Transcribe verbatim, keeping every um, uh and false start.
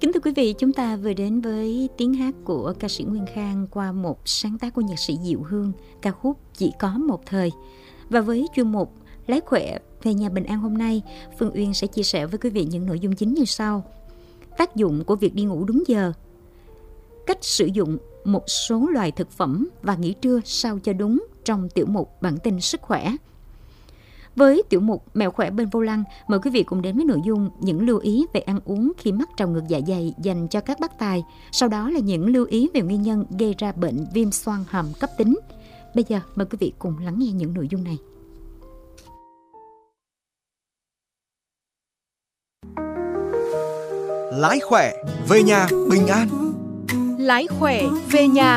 Kính thưa quý vị, chúng ta vừa đến với tiếng hát của ca sĩ Nguyên Khang qua một sáng tác của nhạc sĩ Diệu Hương, ca khúc Chỉ Có Một Thời. Và với chuyên mục Lái Khỏe Về Nhà Bình An hôm nay, Phương Uyên sẽ chia sẻ với quý vị những nội dung chính như sau. Tác dụng của việc đi ngủ đúng giờ, cách sử dụng một số loại thực phẩm và nghỉ trưa sao cho đúng trong tiểu mục Bản tin sức khỏe. Với tiểu mục Mẹo khỏe bên vô lăng, mời quý vị cùng đến với nội dung những lưu ý về ăn uống khi mắc trào ngược dạ dày dành cho các bác tài. Sau đó là những lưu ý về nguyên nhân gây ra bệnh viêm xoang hàm cấp tính. Bây giờ mời quý vị cùng lắng nghe những nội dung này. Lái khỏe về nhà bình an. Lái khỏe về nhà